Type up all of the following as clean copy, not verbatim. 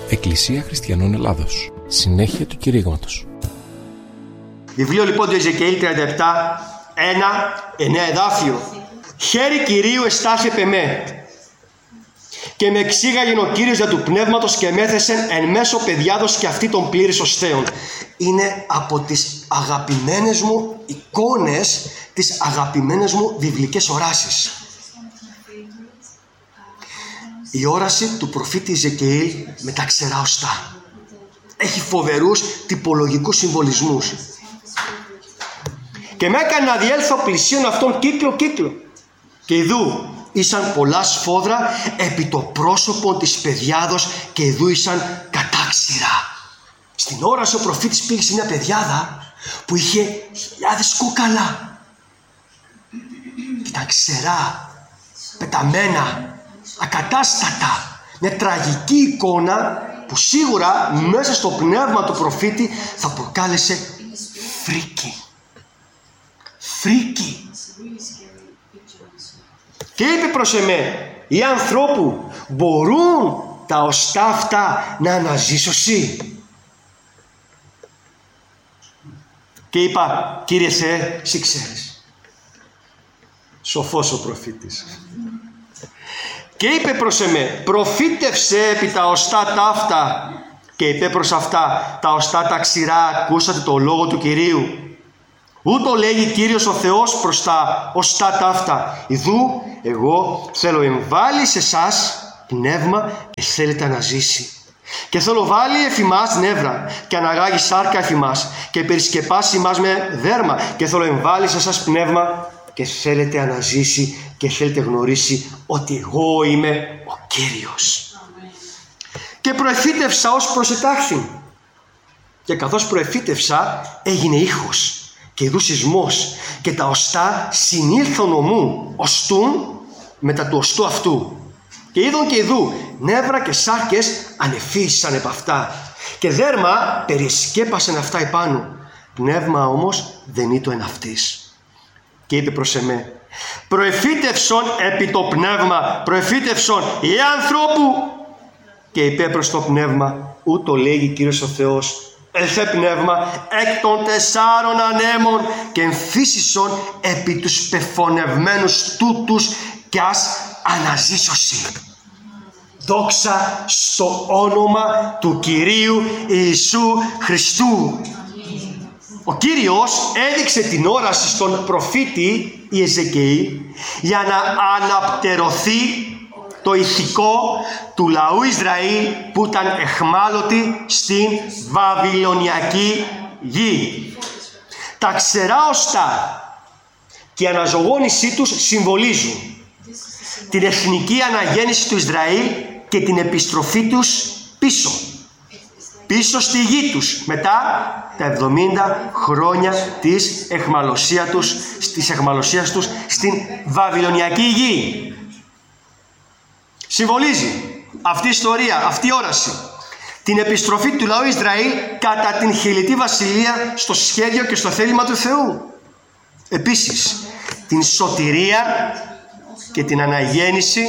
Εκκλησία Χριστιανών Ελλάδος. Συνέχεια του κηρύγματος. Βιβλίο λοιπόν του Εζεκιήλ 37, 1, 9 εδάφιο. Χέρι Κυρίου εστάχε πεμέ. Και με εξήγαγεν ο Κύριος δια του πνεύματος και μέθεσεν εν μέσω παιδιάδος και αυτή των πλήρης οστέων. Είναι από τις αγαπημένες μου εικόνες, τις αγαπημένες μου βιβλικές οράσεις. Η όραση του προφήτη Εζεκιήλ με τα ξερά οστά. Έχει φοβερούς τυπολογικούς συμβολισμούς. Και με έκανε να διέλθω πλησίον αυτόν κύκλο. Και ιδού ήσαν πολλά σφόδρα επί το πρόσωπο της παιδιάδος και ιδού ήσαν κατάξυρα. Στην όραση ο προφήτης πήγε σε μια παιδιάδα που είχε χιλιάδες κούκαλα. Ήταν ξερά, πεταμένα, ακατάστατα. Μια τραγική εικόνα που σίγουρα μέσα στο πνεύμα του προφήτη θα προκάλεσε φρίκι. Και είπε προς εμέ, οι ανθρώπου μπορούν τα οστά αυτά να αναζήσωσι? Και είπα, Κύριε Θεέ, εσύ ξέρεις. Σοφός ο προφήτης. Και είπε προς εμέ, προφήτευσε επί τα οστά ταύτα. Και είπε προς αυτά, τα οστά τα ξηρά, ακούσατε το λόγο του Κυρίου. Ούτω λέγει Κύριος ο Θεός προς τα οστά ταύτα. Ιδού εγώ θέλω εμβάλει σε εσάς πνεύμα και θέλετε να ζήσει. Και θέλω βάλει εφημάς νεύρα και αναγάγει σάρκα εφημάς και περισκεπάσει εμάς με δέρμα. Και θέλω εμβάλει σε εσάς πνεύμα και θέλετε αναζήσει και θέλετε γνωρίσει ότι εγώ είμαι ο Κύριος. Και προεφήτευσα ως προσετάχθη. Και καθώς προεφήτευσα έγινε ήχος και ειδού σεισμός και τα οστά συνήλθον ομού οστούν μετά του οστού αυτού. Και είδον και ειδού νεύρα και σάρκες ανεφύσαν επ' αυτά και δέρμα περισκέπασαν αυτά επάνω. Πνεύμα όμως δεν ήτο εν αυτής. Και είπε προς εμέ, προεφήτευσον επί το πνεύμα, προεφήτευσον οι ανθρώπου. Και είπε προς το πνεύμα, ούτω λέγει Κύριος ο Θεός, ελθέ πνεύμα εκ των 4 ανέμων και εμφύσισον επί τους πεφωνευμένους τούτους και ας αναζήσωσι. Δόξα στο όνομα του Κυρίου Ιησού Χριστού. Ο Κύριος έδειξε την όραση στον προφήτη Εζεκιήλ για να αναπτερωθεί το ηθικό του λαού Ισραήλ που ήταν εχμάλωτοι στην Βαβυλωνιακή γη. Τα ξερά οστά και η αναζωογόνησή τους συμβολίζουν την εθνική αναγέννηση του Ισραήλ και την επιστροφή τους πίσω στη γη τους μετά τα 70 χρόνια της εχμαλωσίας τους στην Βαβυλωνιακή γη. Συμβολίζει αυτή η ιστορία, αυτή η όραση την επιστροφή του λαού Ισραήλ κατά την χιλιτή βασιλεία στο σχέδιο και στο θέλημα του Θεού. Επίσης την σωτηρία και την αναγέννηση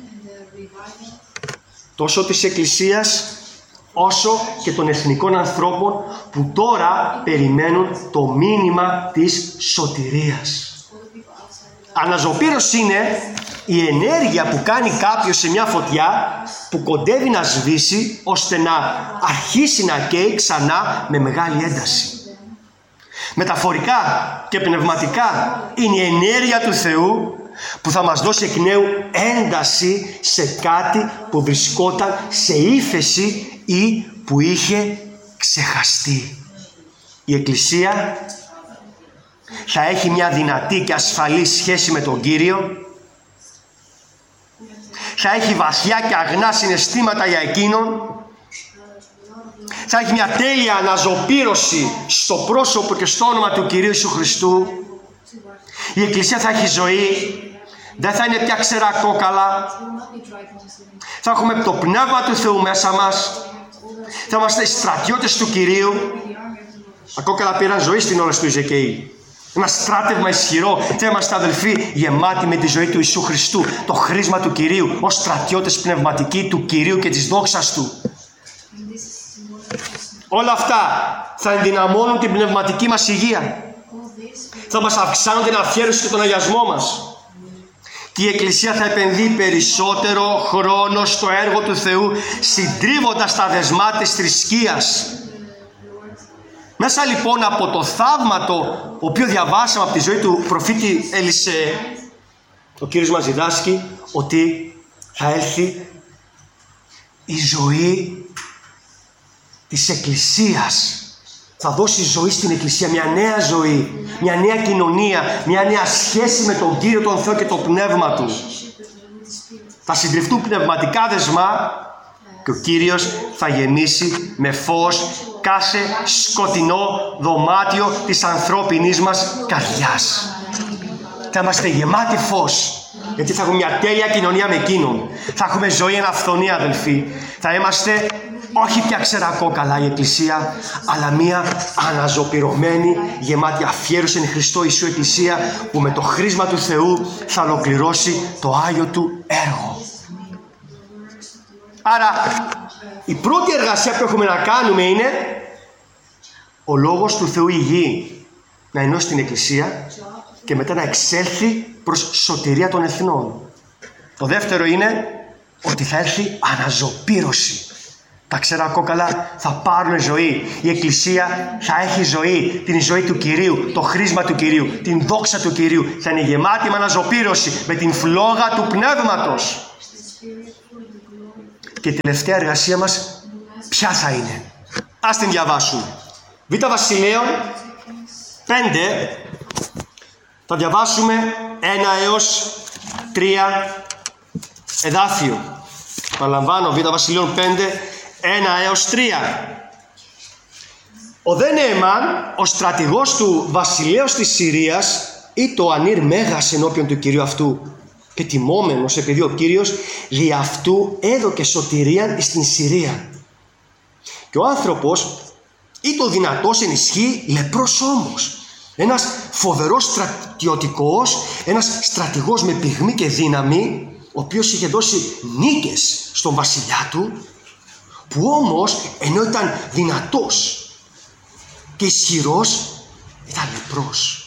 τόσο της Εκκλησίας όσο και των εθνικών ανθρώπων που τώρα περιμένουν το μήνυμα της σωτηρίας. Αναζωπήρωση είναι η ενέργεια που κάνει κάποιος σε μια φωτιά που κοντεύει να σβήσει ώστε να αρχίσει να καίει ξανά με μεγάλη ένταση. Μεταφορικά και πνευματικά είναι η ενέργεια του Θεού που θα μας δώσει εκ νέου ένταση σε κάτι που βρισκόταν σε ύφεση ή που είχε ξεχαστεί. Η Εκκλησία θα έχει μια δυνατή και ασφαλή σχέση με τον Κύριο, θα έχει βαθιά και αγνά συναισθήματα για Εκείνον, θα έχει μια τέλεια αναζωπήρωση στο πρόσωπο και στο όνομα του Κυρίου Ιησού Χριστού. Η Εκκλησία θα έχει ζωή, δεν θα είναι πια ξερά κόκαλα, θα έχουμε το Πνεύμα του Θεού μέσα μας, θα είμαστε στρατιώτες του Κυρίου. Τα κόκαλα πήραν ζωή στην όραση του Εζεκιήλ. Ένα στράτευμα ισχυρό. Θα είμαστε αδελφοί γεμάτοι με τη ζωή του Ιησού Χριστού, το χρήσμα του Κυρίου, ως στρατιώτες πνευματικοί του Κυρίου και της δόξας Του. Όλα αυτά θα ενδυναμώνουν την πνευματική μας υγεία. Θα μας αυξάνουν την αφιέρωση και τον αγιασμό μας. Και η Εκκλησία θα επενδύει περισσότερο χρόνο στο έργο του Θεού, συντρίβοντας τα δεσμά της θρησκείας. Μέσα λοιπόν από το θαύμα το οποίο διαβάσαμε από τη ζωή του προφήτη Ελισέ, ο Κύριος μας διδάσκει ότι θα έλθει η ζωή της Εκκλησίας. Θα δώσει ζωή στην Εκκλησία, μια νέα ζωή, μια νέα κοινωνία, μια νέα σχέση με τον Κύριο τον Θεό και το Πνεύμα Του. Θα συντριφτούν πνευματικά δεσμά και ο Κύριος θα γεμίσει με φως κάθε σκοτεινό δωμάτιο της ανθρώπινης μας καρδιάς. Θα είμαστε γεμάτοι φως, γιατί θα έχουμε μια τέλεια κοινωνία με Εκείνον. Θα έχουμε ζωή εν αυθονία, αδελφοί. Θα είμαστε όχι πια ξερακόκαλα η Εκκλησία, αλλά μια αναζωπυρωμένη, γεμάτη αφιέρωση εν Χριστώ Ιησού Εκκλησία, που με το χρήσμα του Θεού θα ολοκληρώσει το Άγιο Του έργο. Άρα η πρώτη εργασία που έχουμε να κάνουμε είναι ο Λόγος του Θεού η γη να ενώσει την Εκκλησία και μετά να εξέλθει προς σωτηρία των εθνών. Το δεύτερο είναι ότι θα έρθει αναζωπήρωση. Τα ξερακόκαλα θα πάρουν ζωή. Η Εκκλησία θα έχει ζωή. Την ζωή του Κυρίου, το χρήσμα του Κυρίου, την δόξα του Κυρίου. Θα είναι γεμάτη με αναζωπήρωση, με την φλόγα του Πνεύματος. Και η τελευταία εργασία μας ποια θα είναι? Ας την διαβάσουμε. Β' Βασιλείων 5. Θα διαβάσουμε 1 έως 3 εδάφιο. Παραλαμβάνω, Β' Βασιλείων 5, 1 έως 3. Ο δε Νεεμάν, ο στρατηγός του βασιλέως της Συρίας, ή το ανήρ μέγας ενώπιον του Κυρίου αυτού, και τιμόμενος επειδή ο Κύριος δι' αυτού έδωκε σωτηρίαν στην Συρία. Και ο άνθρωπος ή το δυνατός ενισχύει, λεπρός όμως. Ένας φοβερός στρατιωτικός, ένας στρατηγός με πυγμή και δύναμη, ο οποίος είχε δώσει νίκες στον βασιλιά του, που όμως ενώ ήταν δυνατός και ισχυρός, ήταν λεπρός.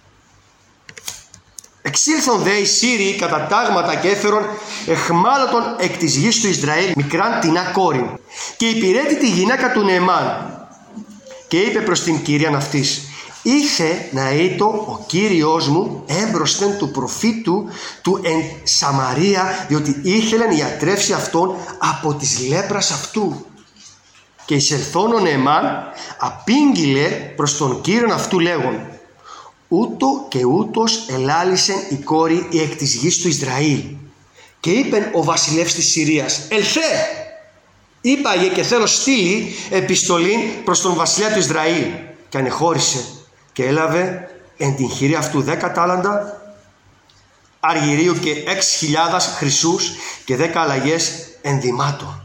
Εξήλθον δε οι Σύριοι κατά τάγματα και έφερον εχμάλωτον εκ της γης του Ισραήλ μικράν τεινά κόρη, και υπηρέτη τη γυναίκα του Νεεμάν, και είπε προς την κυρίαν αυτής, ήθε να είτο ο Κύριος μου έμπροσθεν του προφήτου του εν Σαμαρία, διότι ήθελε να ιατρεύσει αυτόν από της λέπρας αυτού. Και εισελθόν ο Νεεμάν απήγγειλε προς τον Κύριον αυτού λέγον, ούτω και ούτως ελάλησεν η κόρη η εκ της γης του Ισραήλ. Και είπεν ο βασιλεύς της Συρίας, ελθέ, είπαγε και θέλω στείλει επιστολή προς τον βασιλιά του Ισραήλ. Και ανεχώρησε και έλαβε εν την χειρή αυτού 10 τάλαντα αργυρίου και 6.000 χρυσούς και 10 αλλαγές ενδυμάτων.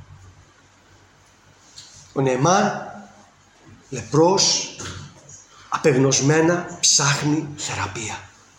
Ο Νεεμάν, λεπρός, απεγνωσμένα ψάχνει θεραπεία.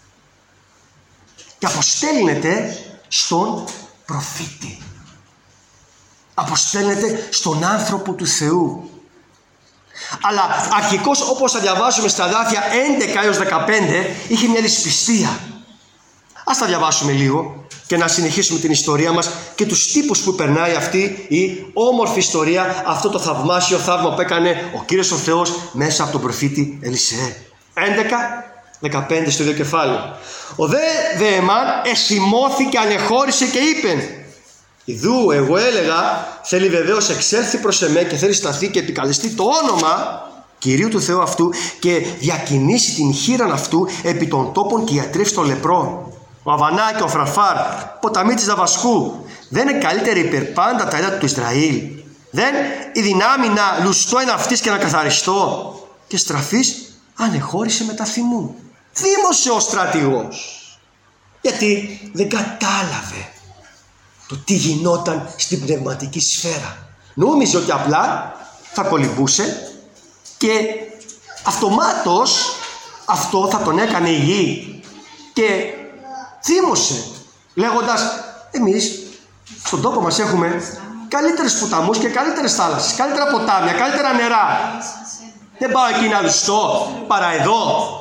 Και αποστέλνεται στον προφήτη. Αποστέλνεται στον άνθρωπο του Θεού. Αλλά αρχικώς, όπως θα διαβάσουμε στα εδάφια 11 έως 15, είχε μια δυσπιστία. Ας τα διαβάσουμε λίγο και να συνεχίσουμε την ιστορία μας και τους τύπους που περνάει αυτή η όμορφη ιστορία, αυτό το θαυμάσιο θαύμα που έκανε ο Κύριος ο Θεός μέσα από τον προφήτη Ελισέ. 11-15 στο ίδιο κεφάλαιο. Ο δε Νεεμάν εθυμώθηκε, ανεχώρησε και είπε, ιδού εγώ έλεγα θέλει βεβαίως εξέλθει προς εμέ και θέλει σταθεί και επικαλεστεί το όνομα Κυρίου του Θεού αυτού και διακινήσει την χείραν αυτού επί των τόπων και ιατρεύσει των λεπρών. Ο Αβανά και ο Φραφάρ, ποταμοί της Δαβασκού, δεν είναι καλύτερη υπερπάντα τα έδατα του Ισραήλ? Δεν η δυνάμει να λουστώ εν αυτής και να καθαριστώ? Και στραφής ανεχώρησε μετά θυμού. Θύμωσε ο στρατηγός, γιατί δεν κατάλαβε το τι γινόταν στην πνευματική σφαίρα. Νόμιζε ότι απλά θα κολυμπούσε και αυτομάτως αυτό θα τον έκανε η γη. Και θύμωσε λέγοντας, εμείς στον τόπο μας έχουμε καλύτερους ποταμούς και καλύτερες θάλασσες, καλύτερα ποτάμια, καλύτερα νερά. Δεν πάω εκεί να λουστώ, παρά εδώ.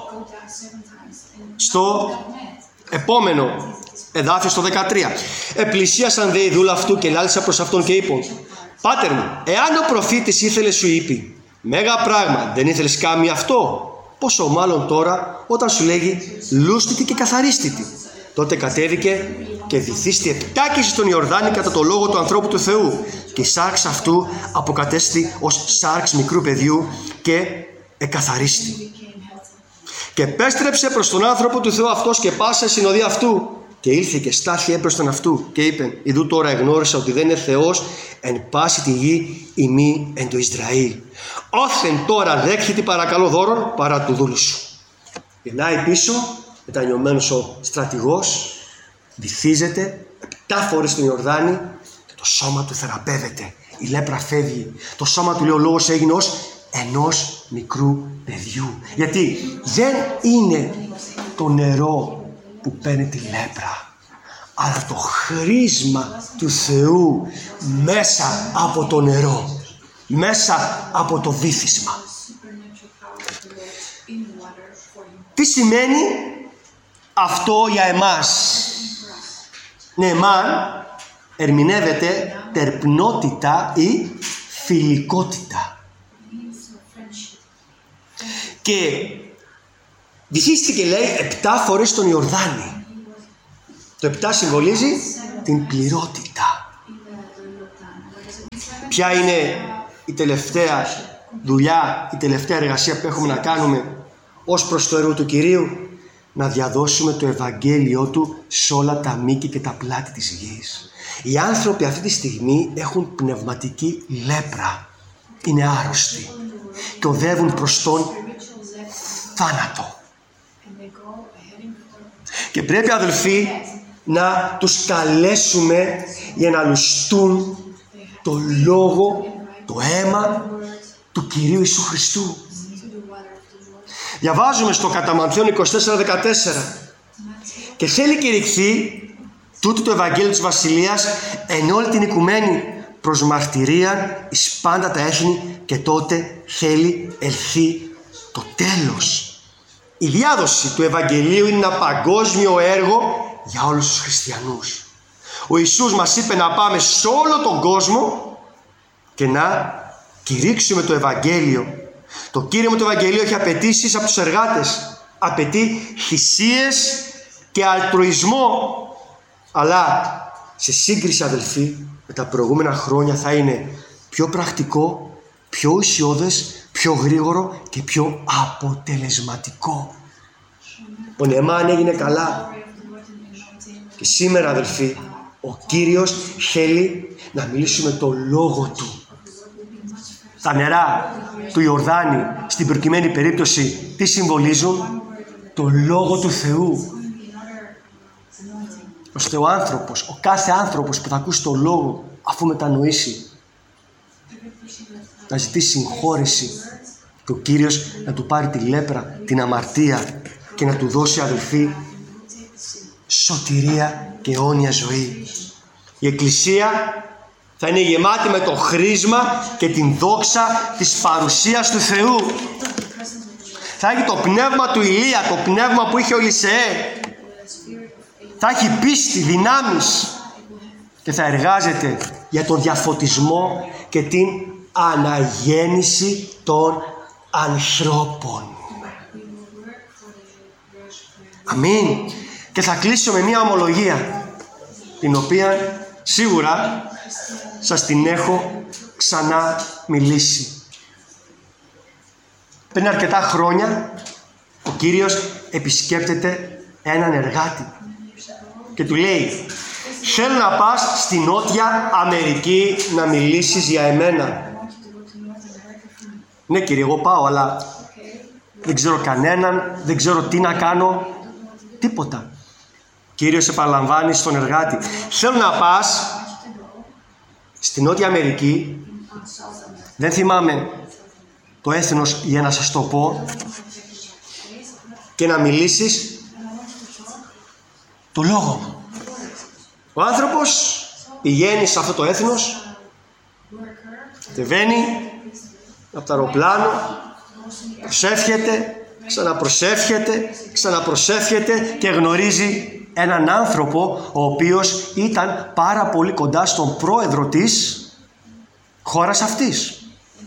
Στο επόμενο εδάφιο, στο 13. Επλησίασαν δε οι δούλα αυτού και λάλησαν προς αυτόν και είπαν: Πάτερ μου, εάν ο προφήτης ήθελε σου είπε, μέγα πράγμα, δεν ήθελες κάμει αυτό? Πόσο μάλλον τώρα όταν σου λέγει λούστητη και καθαρίστητη. Τότε κατέβηκε και βυθίστη επτάκηση στον Ιορδάνη κατά το λόγο του ανθρώπου του Θεού. Και η σάρξ αυτού αποκατέστη ως σάρξ μικρού παιδιού και εκαθαρίστη. Και επέστρεψε προς τον άνθρωπο του Θεού αυτός και πάσε συνοδεία αυτού. Και ήλθε και στάθη έπροσθεν αυτού και είπε: Ιδού τώρα εγνώρισα ότι δεν είναι Θεός εν πάση τη γη ημί εν το Ισραήλ. Όθεν τώρα δέχθητη παρακαλώ δώρον παρά του δούλου σου. Γυρνάει πίσω, μετανιωμένος ο στρατηγός, βυθίζεται 7 φορές στον Ιορδάνη και το σώμα του θεραπεύεται. Η λέπρα φεύγει. Το σώμα του, λέει ο λόγος, έγινε ως ενός μικρού παιδιού. Γιατί δεν είναι το νερό που παίρνει τη λέπρα, αλλά το χρήσμα του Θεού μέσα από το νερό, μέσα από το βύθισμα. Τι σημαίνει αυτό για εμάς? Νεμάν ερμηνεύεται τερπνότητα ή φιλικότητα. Και βυθίστηκε, λέει, 7 φορές στον Ιορδάνη. Το 7 συμβολίζει την πληρότητα. Ποια είναι η τελευταία δουλειά, η τελευταία εργασία που έχουμε να κάνουμε ως προς το έργο του Κυρίου? Να διαδώσουμε το Ευαγγέλιο Του σε όλα τα μήκη και τα πλάτη της γης. Οι άνθρωποι αυτή τη στιγμή έχουν πνευματική λέπρα. Είναι άρρωστοι και οδεύουν προς τον θάνατο. Και πρέπει, αδελφοί, να τους καλέσουμε για να λουστούν το λόγο, το αίμα του Κυρίου Ιησού Χριστού. Διαβάζουμε στο κατά Ματθαίον 24:14. Και θέλει κηρυχθεί τούτο το Ευαγγέλιο της Βασιλείας εν όλη την οικουμένη προς μαρτυρία εις πάντα τα έθνη, και τότε θέλει ελθεί το τέλος. Η διάδοση του Ευαγγελίου είναι ένα παγκόσμιο έργο για όλους τους χριστιανούς. Ο Ιησούς μας είπε να πάμε σε όλο τον κόσμο και να κηρύξουμε το Ευαγγέλιο. Το κήρυγμα του Ευαγγελίου έχει απαιτήσεις από τους εργάτες. Απαιτεί θυσίες και αλτρουισμό. Αλλά σε σύγκριση, αδελφοί, με τα προηγούμενα χρόνια θα είναι πιο πρακτικό, πιο ουσιώδες, πιο γρήγορο και πιο αποτελεσματικό. Ο Νεμάν έγινε καλά. Και σήμερα, αδελφοί, ο Κύριος θέλει να μιλήσουμε το λόγο Του. Τα νερά του Ιορδάνη, στην προκειμένη περίπτωση, τι συμβολίζουν? Το λόγο του Θεού. Ώστε ο άνθρωπος, ο κάθε άνθρωπος που θα ακούσει το λόγο, αφού μετανοήσει, να ζητήσει συγχώρεση και ο Κύριος να του πάρει τη λέπρα, την αμαρτία και να του δώσει, αδελφοί, σωτηρία και αιώνια ζωή. Η Εκκλησία θα είναι γεμάτη με το χρήσμα και την δόξα της παρουσίας του Θεού. Θα έχει το πνεύμα του Ηλία, το πνεύμα που είχε ο Ελισεέ. Θα έχει πίστη, δυνάμεις και θα εργάζεται για τον διαφωτισμό και την αναγέννηση των ανθρώπων. Αμήν. Και θα κλείσω με μια ομολογία, την οποία σίγουρα σας την έχω ξανά μιλήσει. Πριν αρκετά χρόνια ο Κύριος επισκέπτεται έναν εργάτη και του λέει: θέλω να πας στη Νότια Αμερική να μιλήσεις για εμένα. Ναι, Κύριε, εγώ πάω, αλλά δεν ξέρω κανέναν, δεν ξέρω τι να κάνω, τίποτα. Κύριος επαναλαμβάνει στον εργάτη: θέλω να πας στη Νότια Αμερική, δεν θυμάμαι το έθνος για να σας το πω, και να μιλήσεις το λόγο μου. Ο άνθρωπος πηγαίνει σε αυτό το έθνος Κατεβαίνει από το αεροπλάνο, προσεύχεται, ξαναπροσεύχεται και γνωρίζει έναν άνθρωπο ο οποίος ήταν πάρα πολύ κοντά στον πρόεδρο της χώρας αυτής.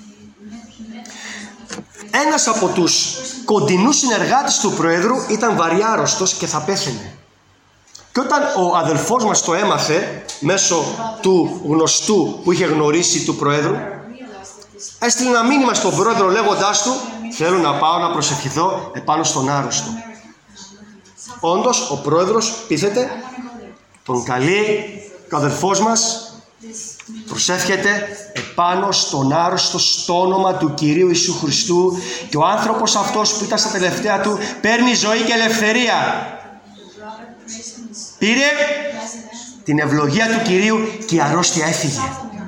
Ένας από τους κοντινούς συνεργάτες του πρόεδρου ήταν βαριά άρρωστος και θα πέθαινε. Και όταν ο αδελφός μας το έμαθε μέσω του γνωστού που είχε γνωρίσει του πρόεδρου, έστειλε ένα μήνυμα στον πρόεδρο λέγοντάς του: θέλω να πάω να προσευχηθώ επάνω στον άρρωστο. Όντως ο πρόεδρος πείθεται, τον καλεί και ο αδελφός μας προσεύχεται επάνω στον άρρωστο στο όνομα του Κυρίου Ιησού Χριστού, και ο άνθρωπος αυτός που ήταν στα τελευταία του παίρνει ζωή και ελευθερία. Πήρε την ευλογία του Κυρίου και η αρρώστια έφυγε.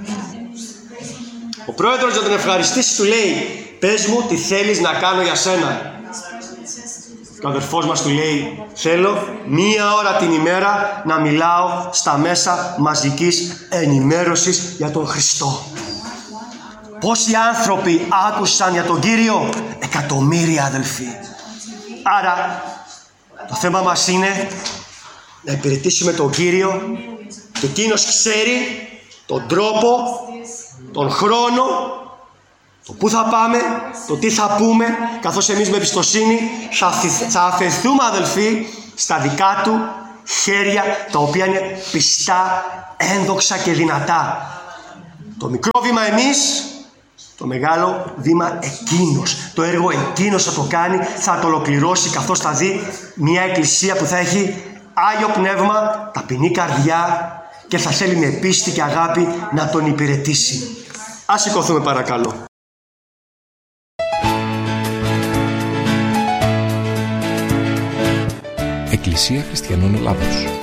Ο πρόεδρος για τον ευχαριστήσει του λέει: πες μου τι θέλεις να κάνω για σένα. Και ο αδερφός μας του λέει: θέλω 1 ώρα την ημέρα να μιλάω στα μέσα μαζικής ενημέρωσης για τον Χριστό. Πόσοι άνθρωποι άκουσαν για τον Κύριο? Εκατομμύρια, αδελφοί. Άρα το θέμα μας είναι να υπηρετήσουμε τον Κύριο, και εκείνος ξέρει τον τρόπο, τον χρόνο, το πού θα πάμε, το τι θα πούμε, καθώς εμείς με εμπιστοσύνη θα αφαιθούμε, αδελφοί, στα δικά του χέρια, τα οποία είναι πιστά, ένδοξα και δυνατά. Το μικρό βήμα εμείς, το μεγάλο βήμα εκείνος. Το έργο εκείνος θα το κάνει, θα το ολοκληρώσει, καθώς θα δει μια εκκλησία που θα έχει Άγιο Πνεύμα, ταπεινή καρδιά και θα θέλει με πίστη και αγάπη να τον υπηρετήσει. Ας σηκωθούμε παρακαλώ. Εκκλησία Χριστιανών Ελλάδος.